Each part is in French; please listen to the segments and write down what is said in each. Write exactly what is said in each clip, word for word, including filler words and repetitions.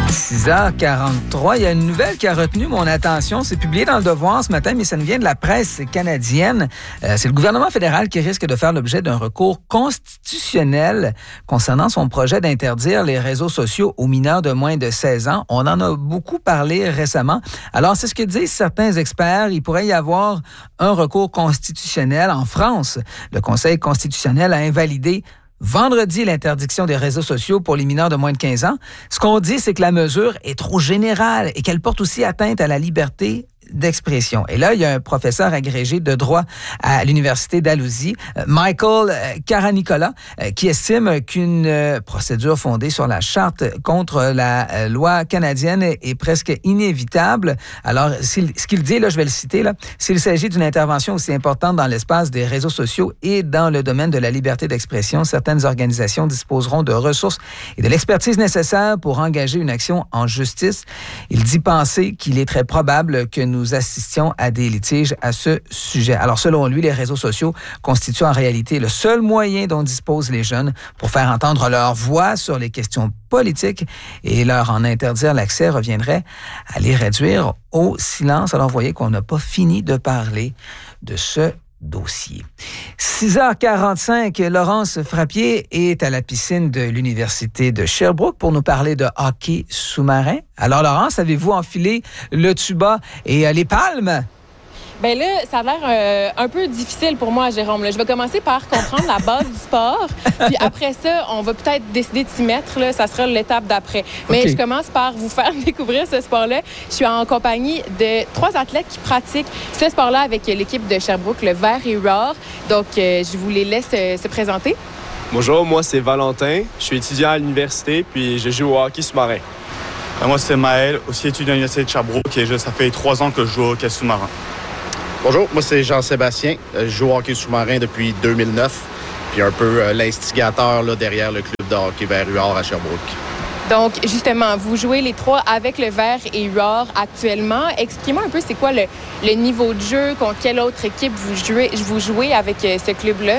six heures quarante-trois, il y a une nouvelle qui a retenu mon attention. C'est publié dans Le Devoir ce matin, mais ça nous vient de la presse canadienne. Euh, c'est le gouvernement fédéral qui risque de faire l'objet d'un recours constitutionnel concernant son projet d'interdire les réseaux sociaux aux mineurs de moins de seize ans. On en a beaucoup parlé récemment. Alors, c'est ce que disent certains experts. Il pourrait y avoir un recours constitutionnel en France. Le Conseil constitutionnel a invalidé vendredi l'interdiction des réseaux sociaux pour les mineurs de moins de quinze ans. Ce qu'on dit, c'est que la mesure est trop générale et qu'elle porte aussi atteinte à la liberté d'expression. Et là, il y a un professeur agrégé de droit à l'Université d'Alousie, Michael Caranicola, qui estime qu'une procédure fondée sur la charte contre la loi canadienne est presque inévitable. Alors, ce qu'il dit, là, je vais le citer, là, s'il s'agit d'une intervention aussi importante dans l'espace des réseaux sociaux et dans le domaine de la liberté d'expression, certaines organisations disposeront de ressources et de l'expertise nécessaire pour engager une action en justice. Il dit penser qu'il est très probable que nous nous assistions à des litiges à ce sujet. Alors, selon lui, les réseaux sociaux constituent en réalité le seul moyen dont disposent les jeunes pour faire entendre leur voix sur les questions politiques et leur en interdire l'accès reviendrait à les réduire au silence. Alors, vous voyez qu'on n'a pas fini de parler de ce dossier. six heures quarante-cinq, Laurence Frappier est à la piscine de l'Université de Sherbrooke pour nous parler de hockey sous-marin. Alors, Laurence, avez-vous enfilé le tuba et euh, les palmes? Bien là, ça a l'air euh, un peu difficile pour moi, Jérôme. Là. Je vais commencer par comprendre la base du sport. Puis après ça, on va peut-être décider de s'y mettre. Là. Ça sera l'étape d'après. Mais okay. Je commence par vous faire découvrir ce sport-là. Je suis en compagnie de trois athlètes qui pratiquent ce sport-là avec l'équipe de Sherbrooke, le Vert et Roar. Donc, euh, je vous les laisse euh, se présenter. Bonjour, moi c'est Valentin. Je suis étudiant à l'université, puis je joue au hockey sous-marin. Moi, c'est Maël, aussi étudiant à l'université de Sherbrooke. Et je, ça fait trois ans que je joue au hockey sous-marin. Bonjour, moi c'est Jean-Sébastien. Je joue au hockey sous-marin depuis deux mille neuf, puis un peu euh, l'instigateur là, derrière le club de hockey Vert Huard à Sherbrooke. Donc, justement, vous jouez les trois avec le Vert et Huard actuellement. Expliquez-moi un peu, c'est quoi le, le niveau de jeu, contre quelle autre équipe vous jouez, vous jouez avec euh, ce club-là?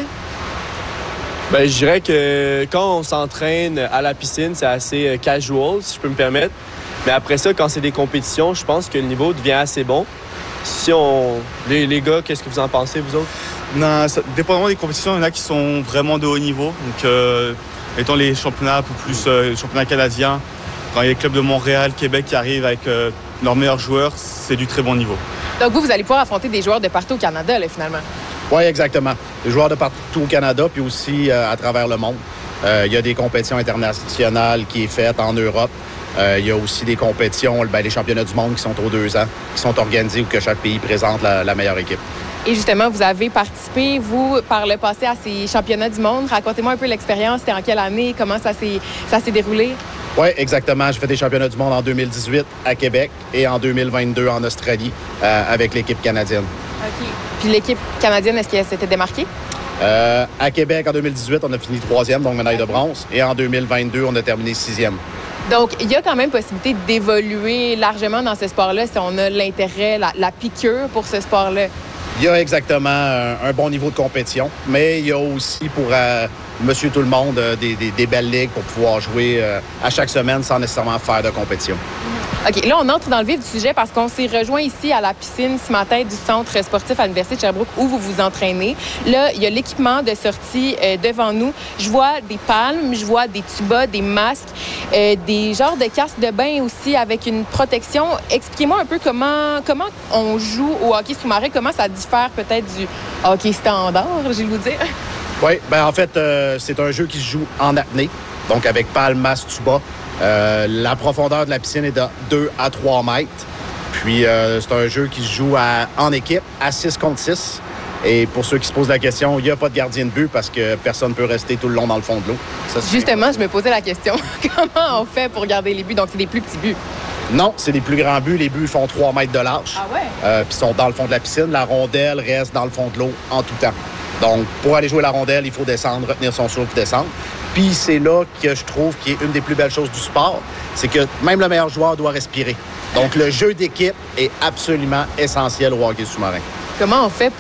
Bien, je dirais que quand on s'entraîne à la piscine, c'est assez euh, casual, si je peux me permettre. Mais après ça, quand c'est des compétitions, je pense que le niveau devient assez bon. Si on... Les, les gars, qu'est-ce que vous en pensez, vous autres? Non, ça, dépendamment des compétitions, il y en a qui sont vraiment de haut niveau. Donc, euh, étant les championnats un peu plus euh, championnats canadiens, quand il y a les clubs de Montréal, Québec qui arrivent avec euh, leurs meilleurs joueurs, c'est du très bon niveau. Donc, vous, vous allez pouvoir affronter des joueurs de partout au Canada, là, finalement? Oui, exactement. Des joueurs de partout au Canada, puis aussi euh, à travers le monde. Euh, il y a des compétitions internationales qui sont faites en Europe. Euh, il y a aussi des compétitions, ben, les championnats du monde qui sont aux deux ans, qui sont organisés où que chaque pays présente la, la meilleure équipe. Et justement, vous avez participé, vous, par le passé, à ces championnats du monde. Racontez-moi un peu l'expérience. C'était en quelle année? Comment ça s'est, ça s'est déroulé? Oui, exactement. J'ai fait des championnats du monde en deux mille dix-huit à Québec et en deux mille vingt-deux en Australie euh, avec l'équipe canadienne. OK. Puis l'équipe canadienne, est-ce qu'elle s'était démarquée? Euh, à Québec, en deux mille dix-huit, on a fini troisième, donc médaille de bronze. Et en deux mille vingt-deux, on a terminé sixième. Donc, il y a quand même possibilité d'évoluer largement dans ce sport-là si on a l'intérêt, la, la piqûre pour ce sport-là. Il y a exactement un, un bon niveau de compétition, mais il y a aussi pour euh, monsieur tout le monde euh, des, des, des belles ligues pour pouvoir jouer euh, à chaque semaine sans nécessairement faire de compétition. OK, là, on entre dans le vif du sujet parce qu'on s'est rejoint ici à la piscine ce matin du centre sportif à l'Université de Sherbrooke où vous vous entraînez. Là, il y a l'équipement de sortie euh, devant nous. Je vois des palmes, je vois des tubas, des masques, euh, des genres de casques de bain aussi avec une protection. Expliquez-moi un peu comment, comment on joue au hockey sous-marin, comment ça diffère peut-être du hockey standard, je vais vous dire. Oui, bien en fait, euh, c'est un jeu qui se joue en apnée, donc avec palme, masque, tuba. Euh, la profondeur de la piscine est de deux à trois mètres. Puis, euh, c'est un jeu qui se joue à, en équipe, à six contre six. Et pour ceux qui se posent la question, il n'y a pas de gardien de but parce que personne ne peut rester tout le long dans le fond de l'eau. Ça, Justement, je me posais la question. Comment on fait pour garder les buts? Donc, c'est des plus petits buts. Non, c'est des plus grands buts. Les buts font trois mètres de large. Ah ouais? Euh, puis, sont dans le fond de la piscine. La rondelle reste dans le fond de l'eau en tout temps. Donc, pour aller jouer la rondelle, il faut descendre, retenir son souffle et descendre. Puis c'est là que je trouve qu'il est une des plus belles choses du sport, c'est que même le meilleur joueur doit respirer. Donc, le jeu d'équipe est absolument essentiel au hockey sous-marin. Comment on fait pour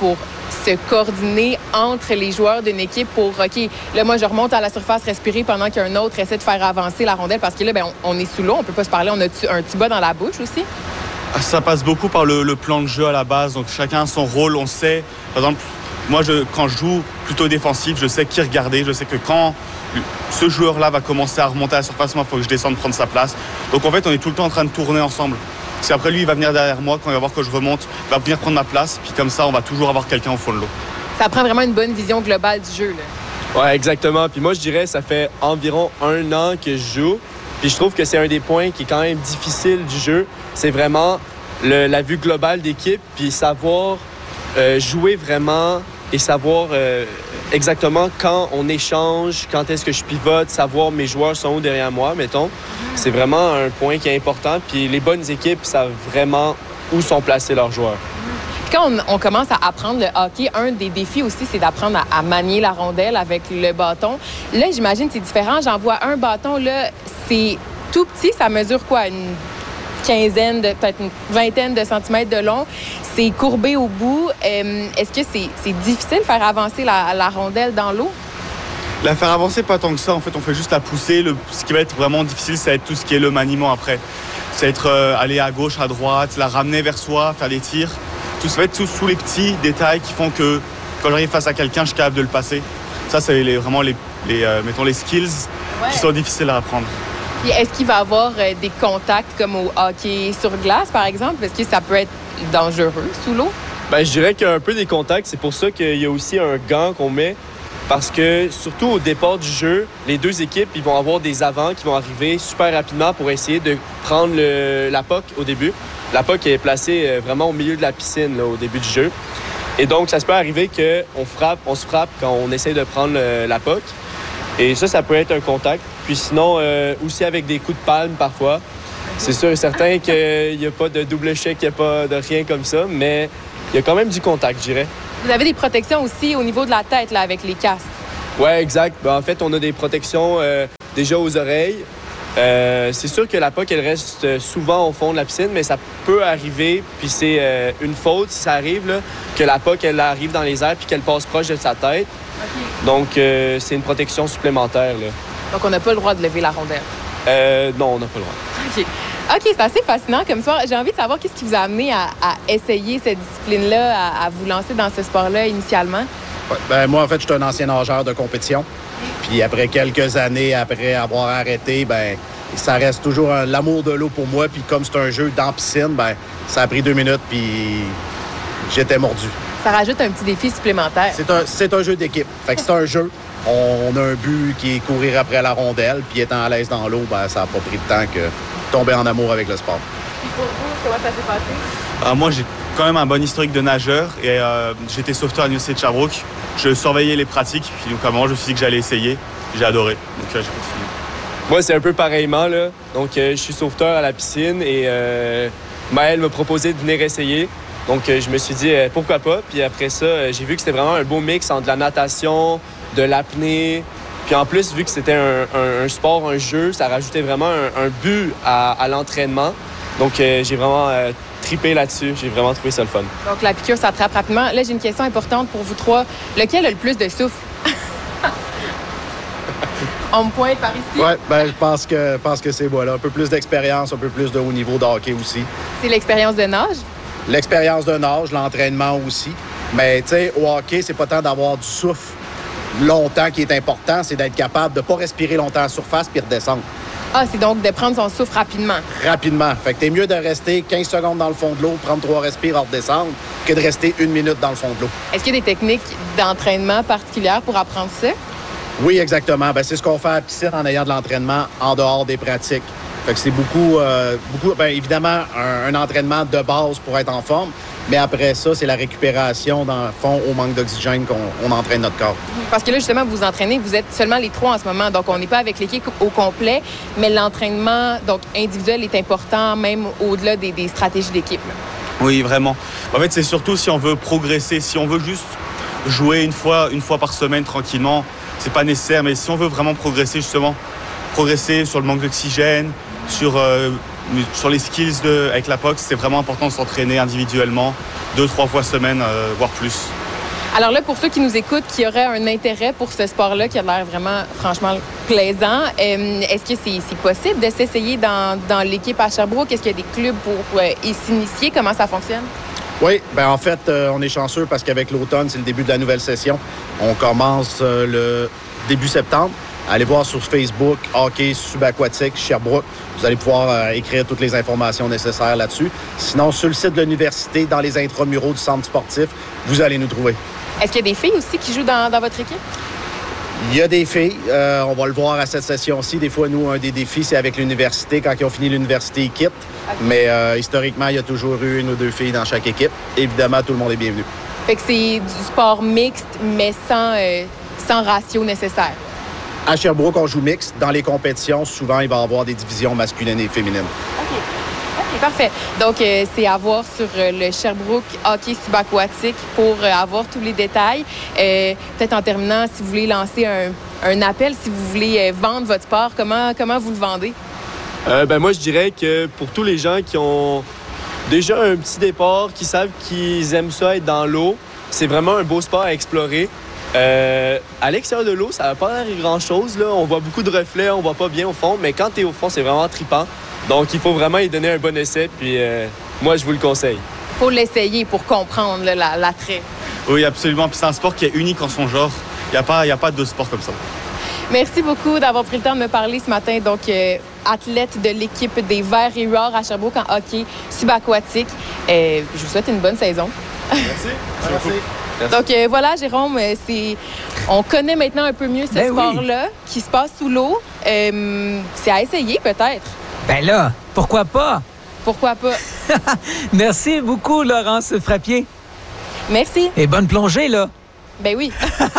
se coordonner entre les joueurs d'une équipe pour, OK, là, moi, je remonte à la surface, respirer pendant qu'un autre essaie de faire avancer la rondelle parce que là, ben, on, on est sous l'eau, on peut pas se parler, on a un tuba dans la bouche aussi? Ça passe beaucoup par le, le plan de jeu à la base, donc chacun a son rôle, on sait. Par exemple, moi, je, quand je joue plutôt défensif, je sais qui regarder, je sais que quand ce joueur-là va commencer à remonter à la surface, moi, il faut que je descende prendre sa place. Donc en fait, on est tout le temps en train de tourner ensemble. Parce qu'après, lui, il va venir derrière moi, quand il va voir que je remonte, il va venir prendre ma place, puis comme ça, on va toujours avoir quelqu'un au fond de l'eau. Ça prend vraiment une bonne vision globale du jeu, là. Ouais, exactement. Puis moi, je dirais, ça fait environ un an que je joue. Puis je trouve que c'est un des points qui est quand même difficile du jeu. C'est vraiment le, la vue globale d'équipe, puis savoir euh, jouer vraiment et savoir euh, exactement quand on échange, quand est-ce que je pivote, savoir mes joueurs sont où derrière moi, mettons. C'est vraiment un point qui est important. Puis les bonnes équipes savent vraiment où sont placés leurs joueurs. Quand on, on commence à apprendre le hockey, un des défis aussi, c'est d'apprendre à, à manier la rondelle avec le bâton. Là, j'imagine que c'est différent. J'en vois un bâton, là, c'est tout petit. Ça mesure quoi? Une quinzaine, de, peut-être une vingtaine de centimètres de long. C'est courbé au bout. Euh, est-ce que c'est, c'est difficile de faire avancer la, la rondelle dans l'eau? La faire avancer, pas tant que ça. En fait, on fait juste la pousser. Le, ce qui va être vraiment difficile, ça va être tout ce qui est le maniement après. Ça va être euh, aller à gauche, à droite, la ramener vers soi, faire des tirs. Tout ça va être tous, tous les petits détails qui font que quand j'arrive face à quelqu'un, je suis capable de le passer. Ça, c'est les, vraiment les, les, euh, mettons, les skills ouais. qui sont difficiles à apprendre. Et est-ce qu'il va y avoir euh, des contacts comme au hockey sur glace, par exemple? Est-ce que ça peut être dangereux sous l'eau? Bien, je dirais qu'il y a un peu des contacts. C'est pour ça qu'il y a aussi un gant qu'on met. Parce que, surtout au départ du jeu, les deux équipes, ils vont avoir des avants qui vont arriver super rapidement pour essayer de prendre le, la puck au début. La puck est placée vraiment au milieu de la piscine là, au début du jeu. Et donc, ça se peut arriver qu'on frappe, on se frappe quand on essaie de prendre le, la puck. Et ça, ça peut être un contact. Puis sinon, euh, aussi avec des coups de palme parfois. C'est sûr et certain qu'il n'y a pas de double chèque, il n'y a pas de rien comme ça, mais il y a quand même du contact, je dirais. Vous avez des protections aussi au niveau de la tête là, avec les casques. Oui, exact. Ben, en fait, on a des protections euh, déjà aux oreilles. Euh, c'est sûr que la puck, elle reste souvent au fond de la piscine, mais ça peut arriver, puis c'est euh, une faute si ça arrive, là, que la puck, elle arrive dans les airs puis qu'elle passe proche de sa tête. Okay. Donc, euh, c'est une protection supplémentaire. Là. Donc, on n'a pas le droit de lever la rondelle? Euh, non, on n'a pas le droit. OK. OK, c'est assez fascinant comme ça. J'ai envie de savoir qu'est-ce qui vous a amené à, à essayer cette discipline-là, à, à vous lancer dans ce sport-là initialement? Ouais, ben, moi, en fait, je suis un ancien nageur de compétition. Puis après quelques années, après avoir arrêté, ben ça reste toujours un, l'amour de l'eau pour moi. Puis comme c'est un jeu dans la piscine, ben ça a pris deux minutes, puis j'étais mordu. Ça rajoute un petit défi supplémentaire. C'est un, c'est un jeu d'équipe. Fait que c'est un jeu. On a un but qui est courir après la rondelle, puis étant à l'aise dans l'eau, ben ça n'a pas pris de temps que tomber en amour avec le sport. Puis pour vous, comment ça s'est passé? Euh, moi, j'ai quand même un bon historique de nageur et euh, j'étais sauveteur à l'Université de Sherbrooke. Je surveillais les pratiques, puis donc à un moment, je me suis dit que j'allais essayer. J'ai adoré, donc là, j'ai continué. Moi, c'est un peu pareillement, là. Donc, euh, je suis sauveteur à la piscine et euh, Maëlle m'a proposé de venir essayer. Donc, euh, je me suis dit, euh, pourquoi pas? Puis après ça, euh, j'ai vu que c'était vraiment un beau mix entre la natation, de l'apnée. Puis en plus, vu que c'était un, un, un sport, un jeu, ça rajoutait vraiment un, un but à, à l'entraînement. Donc, euh, j'ai vraiment euh, trippé là-dessus. J'ai vraiment trouvé ça le fun. Donc, la piqûre s'attrape rapidement. Là, j'ai une question importante pour vous trois. Lequel a le plus de souffle? On me pointe par ici. Oui, ben, je pense que, pense que c'est voilà. Un peu plus d'expérience, un peu plus de haut niveau de hockey aussi. C'est l'expérience de nage? L'expérience de nage, l'entraînement aussi. Mais, tu sais, au hockey, c'est pas tant d'avoir du souffle longtemps qui est important, c'est d'être capable de ne pas respirer longtemps en surface puis redescendre. Ah, c'est donc de prendre son souffle rapidement. Rapidement. Fait que t'es mieux de rester quinze secondes dans le fond de l'eau, prendre trois respires, redescendre, que de rester une minute dans le fond de l'eau. Est-ce qu'il y a des techniques d'entraînement particulières pour apprendre ça? Oui, exactement. Ben, c'est ce qu'on fait à la piscine en ayant de l'entraînement en dehors des pratiques. Fait que c'est beaucoup, euh, beaucoup bien évidemment, un, un entraînement de base pour être en forme, mais après ça, c'est la récupération, dans le fond, au manque d'oxygène qu'on on entraîne notre corps. Parce que là, justement, vous vous entraînez, vous êtes seulement les trois en ce moment, donc on n'est pas avec l'équipe au complet, mais l'entraînement donc individuel est important, même au-delà des, des stratégies d'équipe. Oui, vraiment. En fait, c'est surtout si on veut progresser, si on veut juste jouer une fois, une fois par semaine tranquillement, c'est pas nécessaire, mais si on veut vraiment progresser, justement, progresser sur le manque d'oxygène, sur, euh, sur les skills de, avec la P O C, c'est vraiment important de s'entraîner individuellement, deux, trois fois semaine, euh, voire plus. Alors là, pour ceux qui nous écoutent, qui auraient un intérêt pour ce sport-là, qui a l'air vraiment, franchement, plaisant, euh, est-ce que c'est, c'est possible de s'essayer dans, dans l'équipe à Sherbrooke? Est-ce qu'il y a des clubs pour euh, y s'initier? Comment ça fonctionne? Oui, ben en fait, euh, on est chanceux parce qu'avec l'automne, c'est le début de la nouvelle session. On commence euh, le début septembre. Allez voir sur Facebook, hockey subaquatique Sherbrooke. Vous allez pouvoir euh, écrire toutes les informations nécessaires là-dessus. Sinon, sur le site de l'université, dans les intramuraux du centre sportif, vous allez nous trouver. Est-ce qu'il y a des filles aussi qui jouent dans, dans votre équipe? Il y a des filles. Euh, on va le voir à cette session-ci. Des fois, nous, un des défis, c'est avec l'université. Quand ils ont fini l'université, ils quittent. Okay. Mais euh, historiquement, il y a toujours eu une ou deux filles dans chaque équipe. Évidemment, tout le monde est bienvenu. Fait que c'est du sport mixte, mais sans, euh, sans ratio nécessaire. À Sherbrooke, on joue mixte. Dans les compétitions, souvent, il va y avoir des divisions masculines et féminines. OK. OK, parfait. Donc, euh, c'est à voir sur euh, le Sherbrooke hockey subaquatique pour euh, avoir tous les détails. Euh, peut-être en terminant, si vous voulez lancer un, un appel, si vous voulez euh, vendre votre sport, comment, comment vous le vendez? Euh, ben moi, je dirais que pour tous les gens qui ont déjà un petit départ, qui savent qu'ils aiment ça être dans l'eau, c'est vraiment un beau sport à explorer. Euh, à l'extérieur de l'eau, ça va pas l'air grand-chose. Là. On voit beaucoup de reflets, on voit pas bien au fond, mais quand tu es au fond, c'est vraiment trippant. Donc, il faut vraiment y donner un bon essai, puis euh, moi, je vous le conseille. Il faut l'essayer pour comprendre là, la, l'attrait. Oui, absolument. Puis c'est un sport qui est unique en son genre. Il n'y a pas, il y a pas d'autres sports comme ça. Merci beaucoup d'avoir pris le temps de me parler ce matin. Donc, euh, athlète de l'équipe des Verts et Huards à Sherbrooke en hockey subaquatique. Euh, je vous souhaite une bonne saison. Merci. Merci. Merci. Donc euh, voilà, Jérôme, c'est... on connaît maintenant un peu mieux ce ben sport-là oui. qui se passe sous l'eau. Euh, c'est à essayer peut-être. Ben là, pourquoi pas? Pourquoi pas? Merci beaucoup, Laurence Frappier. Merci. Et bonne plongée, là. Ben oui.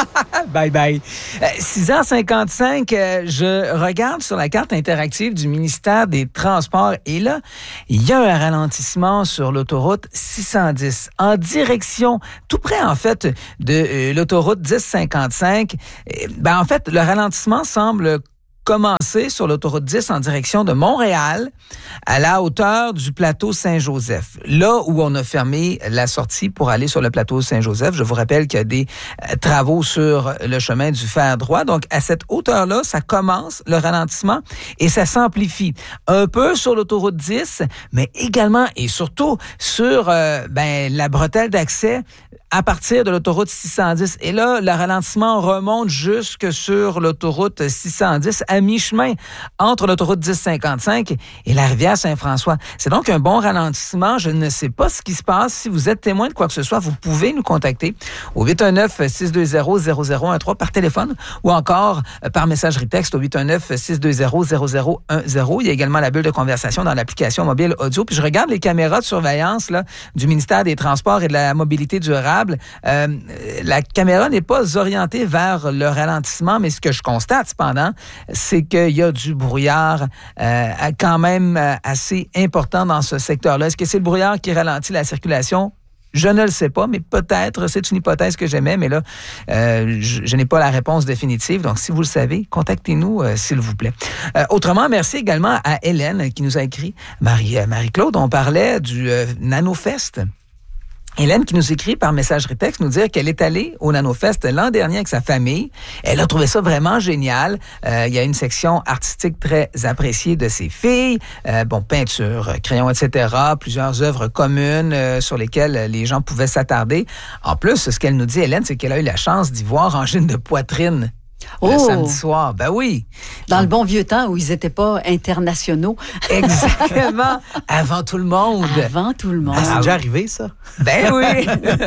Bye bye. Euh, six heures cinquante-cinq, euh, je regarde sur la carte interactive du ministère des Transports et là, il y a un ralentissement sur l'autoroute six cent dix en direction, tout près en fait de euh, l'autoroute dix cinquante-cinq. Euh, ben en fait, le ralentissement semble commencer sur l'autoroute dix en direction de Montréal, à la hauteur du plateau Saint-Joseph. Là où on a fermé la sortie pour aller sur le plateau Saint-Joseph, je vous rappelle qu'il y a des euh, travaux sur le chemin du fer droit. Donc, à cette hauteur-là, ça commence le ralentissement et ça s'amplifie un peu sur l'autoroute dix, mais également et surtout sur euh, ben, la bretelle d'accès à partir de l'autoroute six cent dix. Et là, le ralentissement remonte jusque sur l'autoroute six cent dix, à mi-chemin entre l'autoroute dix cinquante-cinq et la rivière Saint-François. C'est donc un bon ralentissement. Je ne sais pas ce qui se passe. Si vous êtes témoin de quoi que ce soit, vous pouvez nous contacter au huit un neuf, six deux zéro, zéro zéro un trois par téléphone ou encore par messagerie texte au huit un neuf, six deux zéro, zéro zéro un zéro. Il y a également la bulle de conversation dans l'application mobile audio. Puis je regarde les caméras de surveillance là, du ministère des Transports et de la Mobilité durable. Euh, la caméra n'est pas orientée vers le ralentissement, mais ce que je constate cependant, c'est qu'il y a du brouillard euh, quand même euh, assez important dans ce secteur-là. Est-ce que c'est le brouillard qui ralentit la circulation? Je ne le sais pas, mais peut-être, c'est une hypothèse que j'aimais, mais là, euh, je, je n'ai pas la réponse définitive. Donc, si vous le savez, contactez-nous, euh, s'il vous plaît. Euh, autrement, merci également à Hélène qui nous a écrit, Marie, euh, Marie-Claude, on parlait du euh, NanoFest. Hélène qui nous écrit par messagerie texte nous dire qu'elle est allée au NanoFest l'an dernier avec sa famille. Elle a trouvé ça vraiment génial. Euh, il y a une section artistique très appréciée de ses filles. Euh, bon, peinture, crayon, et cetera. Plusieurs œuvres communes euh, sur lesquelles les gens pouvaient s'attarder. En plus, ce qu'elle nous dit, Hélène, c'est qu'elle a eu la chance d'y voir Angine de poitrine. Le oh. samedi soir, ben oui. Dans le bon vieux temps où ils n'étaient pas internationaux. Exactement. Avant tout le monde. Avant tout le monde. Ah, c'est déjà arrivé, ça? Ben oui.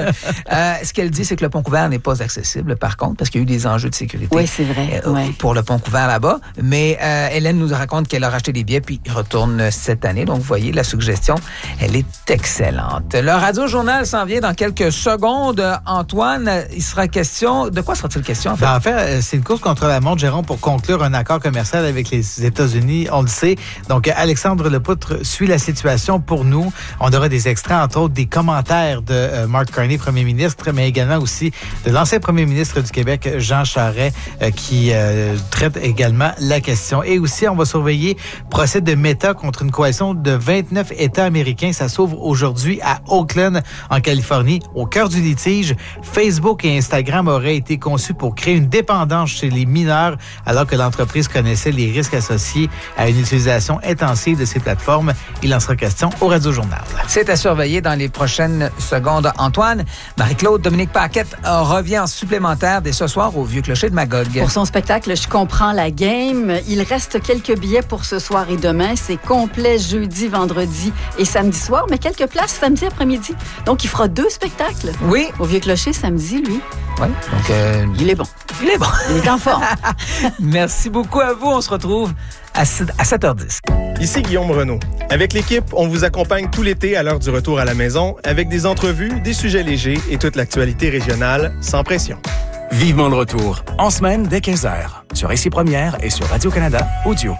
euh, ce qu'elle dit, c'est que le Pont-Couvert n'est pas accessible, par contre, parce qu'il y a eu des enjeux de sécurité. Oui, c'est vrai. Euh, ouais. Pour le Pont-Couvert là-bas. Mais euh, Hélène nous raconte qu'elle a racheté des billets puis retourne cette année. Donc, vous voyez, la suggestion, elle est excellente. Le Radio-Journal s'en vient dans quelques secondes. Antoine, il sera question... De quoi sera-t-il question, en fait? Ben, en fait, c'est une course contre la montre, Jérôme, pour conclure un accord commercial avec les États-Unis, on le sait. Donc, Alexandre Lepoutre suit la situation pour nous. On aura des extraits, entre autres, des commentaires de euh, Mark Carney, premier ministre, mais également aussi de l'ancien premier ministre du Québec, Jean Charest, euh, qui euh, traite également la question. Et aussi, on va surveiller le procès de Meta contre une coalition de vingt-neuf États américains. Ça s'ouvre aujourd'hui à Oakland, en Californie. Au cœur du litige, Facebook et Instagram auraient été conçus pour créer une dépendance chez les mineurs, alors que l'entreprise connaissait les risques associés à une utilisation intensive de ces plateformes. Il en sera question au Radio-Journal. C'est à surveiller dans les prochaines secondes. Antoine, Marie-Claude, Dominique Paquette revient en supplémentaire dès ce soir au Vieux Clocher de Magog. Pour son spectacle, je comprends la game. Il reste quelques billets pour ce soir et demain. C'est complet jeudi, vendredi et samedi soir, mais quelques places samedi après-midi. Donc, il fera deux spectacles. Oui. Au Vieux Clocher, samedi, lui. Oui. Donc, euh, il est bon. Il est bon. Il est en forme. Merci beaucoup à vous. On se retrouve à sept heures dix. Ici Guillaume Renaud. Avec l'équipe, on vous accompagne tout l'été à l'heure du retour à la maison avec des entrevues, des sujets légers et toute l'actualité régionale sans pression. Vivement le retour, en semaine dès quinze heures, sur Ici Première et sur Radio-Canada Audio.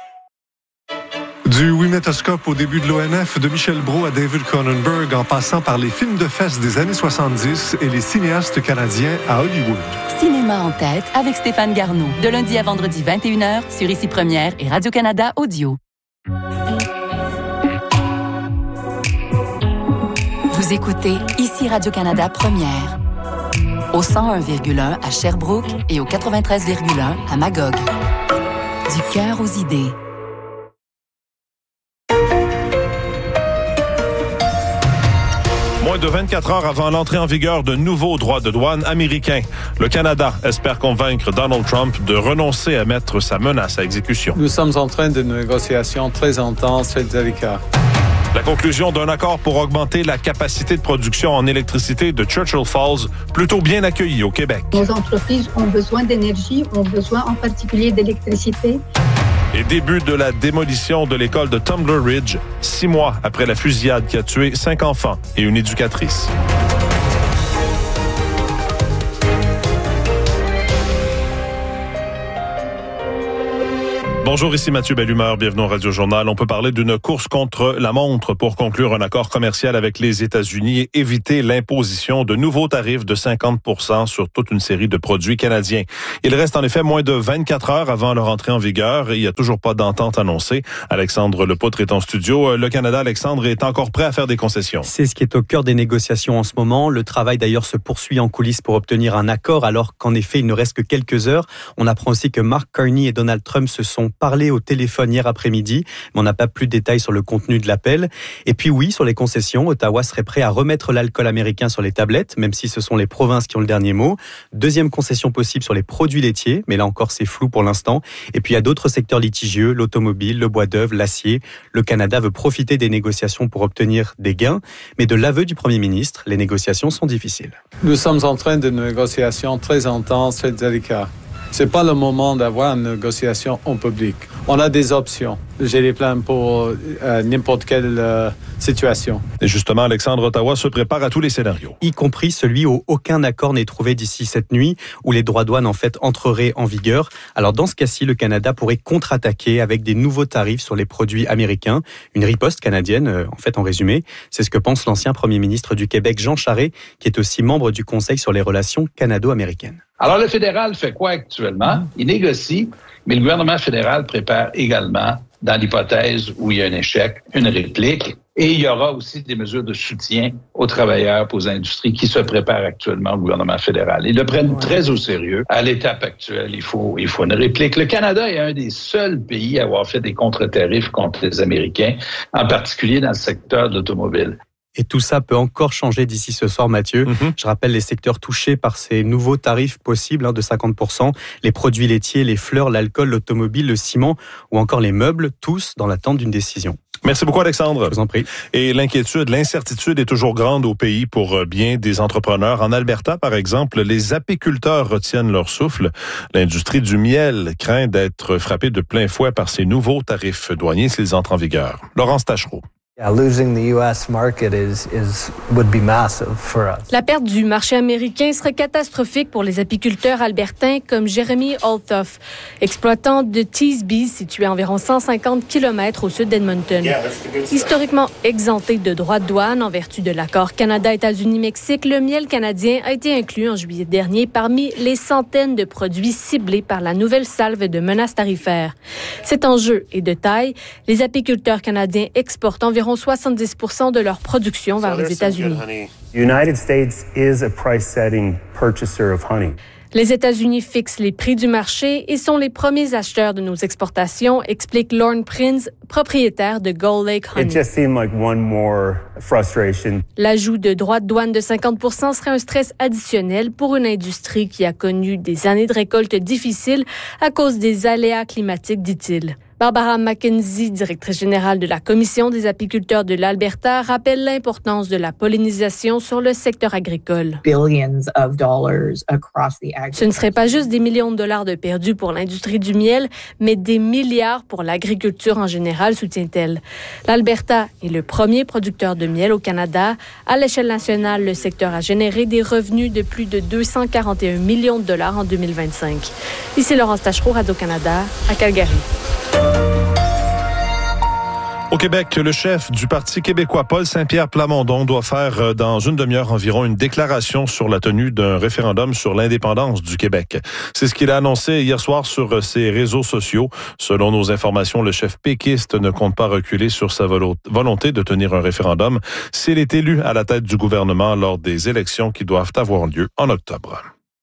Du Wimetoscope au début de l'O N F, de Michel Brault à David Cronenberg, en passant par les films de fesses des années soixante-dix et les cinéastes canadiens à Hollywood. Cinéma en tête avec Stéphane Garneau, de lundi à vendredi vingt et une heures sur Ici Première et Radio-Canada Audio. Vous écoutez Ici Radio-Canada Première, au cent un virgule un à Sherbrooke et au quatre-vingt-treize virgule un à Magog. Du cœur aux idées. Moins de vingt-quatre heures avant l'entrée en vigueur de nouveaux droits de douane américains, le Canada espère convaincre Donald Trump de renoncer à mettre sa menace à exécution. Nous sommes en train de négociations très intenses et délicates. La conclusion d'un accord pour augmenter la capacité de production en électricité de Churchill Falls, plutôt bien accueillie au Québec. Nos entreprises ont besoin d'énergie, ont besoin en particulier d'électricité. Et début de la démolition de l'école de Tumbler Ridge, six mois après la fusillade qui a tué cinq enfants et une éducatrice. Bonjour, ici Mathieu Bellumeur, bienvenue au Radio-Journal. On peut parler d'une course contre la montre pour conclure un accord commercial avec les États-Unis et éviter l'imposition de nouveaux tarifs de cinquante pour cent sur toute une série de produits canadiens. Il reste en effet moins de vingt-quatre heures avant leur entrée en vigueur et il n'y a toujours pas d'entente annoncée. Alexandre Lepoutre est en studio. Le Canada, Alexandre, est encore prêt à faire des concessions. C'est ce qui est au cœur des négociations en ce moment. Le travail d'ailleurs se poursuit en coulisses pour obtenir un accord alors qu'en effet il ne reste que quelques heures. On apprend aussi que Mark Carney et Donald Trump se sont parlé au téléphone hier après-midi, mais on n'a pas plus de détails sur le contenu de l'appel. Et puis oui, sur les concessions, Ottawa serait prêt à remettre l'alcool américain sur les tablettes, même si ce sont les provinces qui ont le dernier mot. Deuxième concession possible sur les produits laitiers, mais là encore c'est flou pour l'instant. Et puis il y a d'autres secteurs litigieux, l'automobile, le bois d'œuvre, l'acier. Le Canada veut profiter des négociations pour obtenir des gains, mais de l'aveu du Premier ministre, les négociations sont difficiles. Nous sommes en train de négociations très intenses et délicates. C'est pas le moment d'avoir une négociation en public. On a des options. J'ai des plans pour euh, n'importe quelle euh, situation. Et justement, Alexandre, Ottawa se prépare à tous les scénarios. Y compris celui où aucun accord n'est trouvé d'ici cette nuit, où les droits douane en fait entreraient en vigueur. Alors dans ce cas-ci, le Canada pourrait contre-attaquer avec des nouveaux tarifs sur les produits américains. Une riposte canadienne, euh, en fait en résumé. C'est ce que pense l'ancien premier ministre du Québec, Jean Charest, qui est aussi membre du Conseil sur les relations canado-américaines. Alors, le fédéral fait quoi actuellement? Il négocie, mais le gouvernement fédéral prépare également, dans l'hypothèse où il y a un échec, une réplique. Et il y aura aussi des mesures de soutien aux travailleurs, aux industries qui se préparent actuellement au gouvernement fédéral. Ils le prennent très au sérieux. À l'étape actuelle, il faut, il faut une réplique. Le Canada est un des seuls pays à avoir fait des contre-tarifs contre les Américains, en particulier dans le secteur de l'automobile. Et tout ça peut encore changer d'ici ce soir, Mathieu. Mm-hmm. Je rappelle les secteurs touchés par ces nouveaux tarifs possibles hein, de cinquante pour cent. Les produits laitiers, les fleurs, l'alcool, l'automobile, le ciment ou encore les meubles, tous dans l'attente d'une décision. Merci beaucoup, Alexandre. Je vous en prie. Et l'inquiétude, l'incertitude est toujours grande au pays pour bien des entrepreneurs. En Alberta, par exemple, les apiculteurs retiennent leur souffle. L'industrie du miel craint d'être frappée de plein fouet par ces nouveaux tarifs douaniers s'ils entrent en vigueur. Laurence Tachereau. La perte du marché américain serait catastrophique pour les apiculteurs albertains comme Jeremy Althoff, exploitant de Teesby, situé à environ cent cinquante kilomètres au sud d'Edmonton. Historiquement exempté de droits de douane en vertu de l'accord Canada-États-Unis-Mexique, le miel canadien a été inclus en juillet dernier parmi les centaines de produits ciblés par la nouvelle salve de menaces tarifaires. Cet enjeu est de taille. Les apiculteurs canadiens exportent environ soixante-dix pour cent de leur production vers les États-Unis. Les États-Unis fixent les prix du marché et sont les premiers acheteurs de nos exportations, explique Lorne Prinz, propriétaire de Gull Lake Honey. L'ajout de droits de douane de cinquante pour cent serait un stress additionnel pour une industrie qui a connu des années de récolte difficiles à cause des aléas climatiques, dit-il. Barbara McKenzie, directrice générale de la Commission des apiculteurs de l'Alberta, rappelle l'importance de la pollinisation sur le secteur agricole. Ce ne serait pas juste des millions de dollars de perdus pour l'industrie du miel, mais des milliards pour l'agriculture en général, soutient-elle. L'Alberta est le premier producteur de miel au Canada. À l'échelle nationale, le secteur a généré des revenus de plus de deux cent quarante et un millions de dollars en deux mille vingt-cinq. Ici Laurence Tachereau, Radio-Canada, à Calgary. Au Québec, le chef du Parti québécois, Paul Saint-Pierre Plamondon, doit faire dans une demi-heure environ une déclaration sur la tenue d'un référendum sur l'indépendance du Québec. C'est ce qu'il a annoncé hier soir sur ses réseaux sociaux. Selon nos informations, le chef péquiste ne compte pas reculer sur sa volonté de tenir un référendum s'il est élu à la tête du gouvernement lors des élections qui doivent avoir lieu en octobre.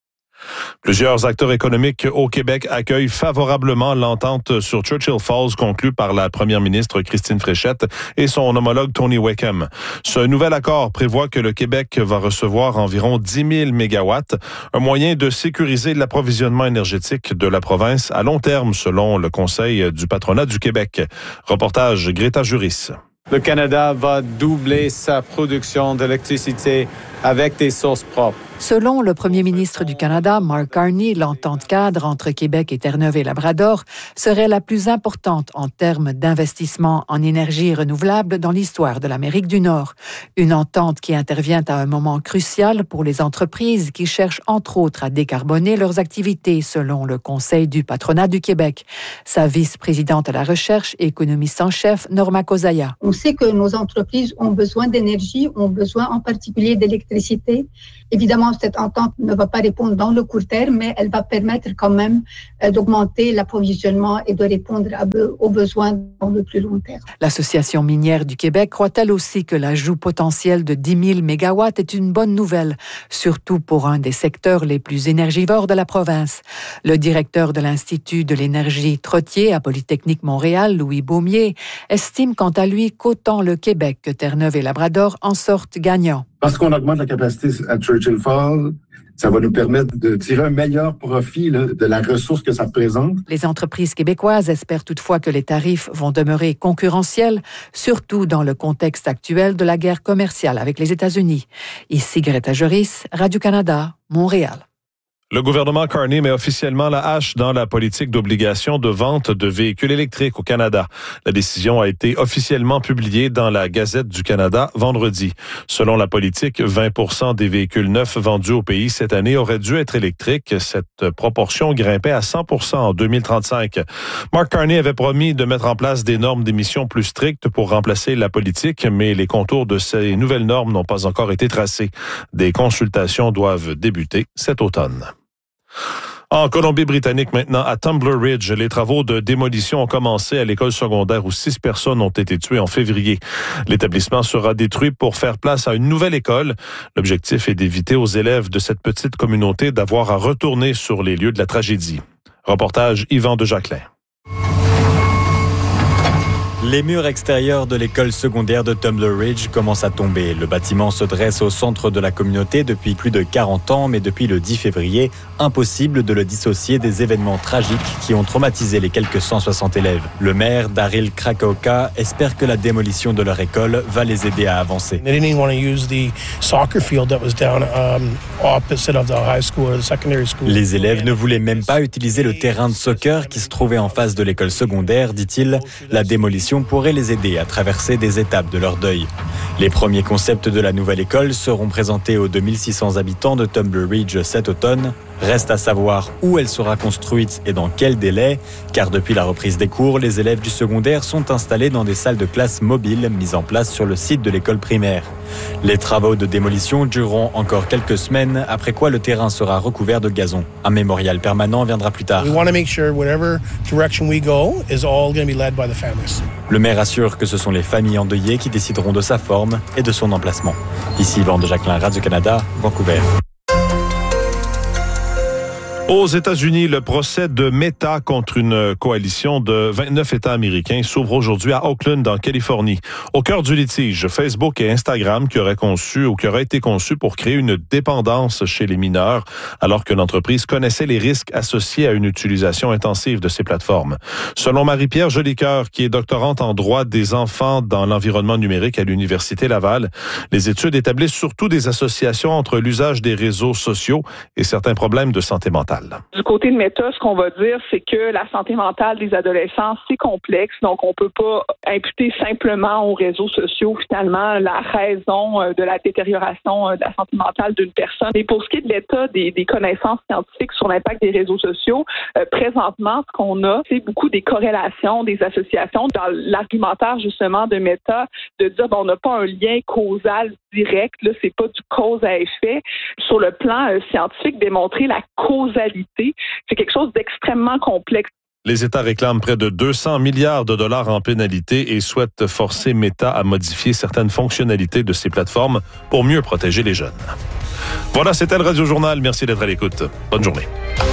Plusieurs acteurs économiques au Québec accueillent favorablement l'entente sur Churchill Falls conclue par la première ministre Christine Fréchette et son homologue Tony Wickham. Ce nouvel accord prévoit que le Québec va recevoir environ dix mille mégawatts, un moyen de sécuriser l'approvisionnement énergétique de la province à long terme selon le Conseil du patronat du Québec. Reportage Greta Juris. Le Canada va doubler sa production d'électricité avec des sources propres. Selon le premier ministre du Canada, Mark Carney, l'entente cadre entre Québec et Terre-Neuve et Labrador serait la plus importante en termes d'investissement en énergie renouvelable dans l'histoire de l'Amérique du Nord. Une entente qui intervient à un moment crucial pour les entreprises qui cherchent entre autres à décarboner leurs activités, selon le Conseil du patronat du Québec. Sa vice-présidente à la recherche et économiste en chef, Norma Kozaya. On sait que nos entreprises ont besoin d'énergie, ont besoin en particulier d'électricité. Évidemment, cette entente ne va pas répondre dans le court terme, mais elle va permettre quand même euh, d'augmenter l'approvisionnement et de répondre à be- aux besoins dans le plus long terme. L'Association minière du Québec croit elle aussi que l'ajout potentiel de dix mille mégawatts est une bonne nouvelle, surtout pour un des secteurs les plus énergivores de la province. Le directeur de l'Institut de l'énergie Trottier à Polytechnique Montréal, Louis Beaumier, estime quant à lui qu'autant le Québec que Terre-Neuve et Labrador en sortent gagnants. Parce qu'on augmente la capacité à Churchill Falls, ça va nous permettre de tirer un meilleur profit là, de la ressource que ça représente. Les entreprises québécoises espèrent toutefois que les tarifs vont demeurer concurrentiels, surtout dans le contexte actuel de la guerre commerciale avec les États-Unis. Ici Greta Juris, Radio-Canada, Montréal. Le gouvernement Carney met officiellement la hache dans la politique d'obligation de vente de véhicules électriques au Canada. La décision a été officiellement publiée dans la Gazette du Canada vendredi. Selon la politique, vingt pour cent des véhicules neufs vendus au pays cette année auraient dû être électriques. Cette proportion grimpait à cent pour cent en deux mille trente-cinq. Mark Carney avait promis de mettre en place des normes d'émissions plus strictes pour remplacer la politique, mais les contours de ces nouvelles normes n'ont pas encore été tracés. Des consultations doivent débuter cet automne. En Colombie-Britannique maintenant, à Tumbler Ridge, les travaux de démolition ont commencé à l'école secondaire où six personnes ont été tuées en février. L'établissement sera détruit pour faire place à une nouvelle école. L'objectif est d'éviter aux élèves de cette petite communauté d'avoir à retourner sur les lieux de la tragédie. Reportage Yvan de Jacquelin. Les murs extérieurs de l'école secondaire de Tumbler Ridge commencent à tomber. Le bâtiment se dresse au centre de la communauté depuis plus de quarante ans, mais depuis le dix février, impossible de le dissocier des événements tragiques qui ont traumatisé les quelques cent soixante élèves. Le maire, Daryl Krakauka, espère que la démolition de leur école va les aider à avancer. Les élèves ne voulaient même pas utiliser le terrain de soccer qui se trouvait en face de l'école secondaire, dit-il. La démolition démolition pourrait les aider à traverser des étapes de leur deuil. Les premiers concepts de la nouvelle école seront présentés aux deux mille six cents habitants de Tumble Ridge cet automne. Reste à savoir où elle sera construite et dans quel délai, car depuis la reprise des cours, les élèves du secondaire sont installés dans des salles de classe mobiles mises en place sur le site de l'école primaire. Les travaux de démolition dureront encore quelques semaines, après quoi le terrain sera recouvert de gazon. Un mémorial permanent viendra plus tard. We want to make sure whatever direction we go is all going to be led by the families. Le maire assure que ce sont les familles endeuillées qui décideront de sa forme et de son emplacement. Ici Yvan de Jacquelin, Radio-Canada, Vancouver. Aux États-Unis, le procès de Meta contre une coalition de vingt-neuf États américains s'ouvre aujourd'hui à Oakland, en Californie. Au cœur du litige, Facebook et Instagram qui auraient conçu ou qui auraient été conçus pour créer une dépendance chez les mineurs, alors que l'entreprise connaissait les risques associés à une utilisation intensive de ces plateformes. Selon Marie-Pierre Jolicoeur, qui est doctorante en droit des enfants dans l'environnement numérique à l'Université Laval, les études établissent surtout des associations entre l'usage des réseaux sociaux et certains problèmes de santé mentale. Du côté de Meta, ce qu'on va dire, c'est que la santé mentale des adolescents, c'est complexe. Donc, on peut pas imputer simplement aux réseaux sociaux, finalement, la raison de la détérioration de la santé mentale d'une personne. Et pour ce qui est de l'état des, des connaissances scientifiques sur l'impact des réseaux sociaux, euh, présentement, ce qu'on a, c'est beaucoup des corrélations, des associations. Dans l'argumentaire, justement, de Meta, de dire bon, on n'a pas un lien causal direct, là, c'est pas du cause à effet. Sur le plan euh, scientifique, démontrer la causalité, c'est quelque chose d'extrêmement complexe. Les États réclament près de deux cents milliards de dollars en pénalités et souhaitent forcer Meta à modifier certaines fonctionnalités de ses plateformes pour mieux protéger les jeunes. Voilà, c'était le Radio Journal. Merci d'être à l'écoute. Bonne journée.